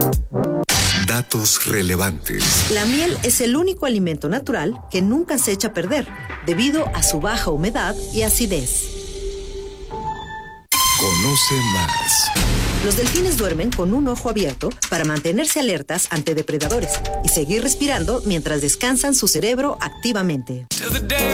Datos relevantes. La miel es el único alimento natural que nunca se echa a perder, debido a su baja humedad y acidez. Conoce más. Los delfines duermen con un ojo abierto para mantenerse alertas ante depredadores y seguir respirando mientras descansan su cerebro activamente.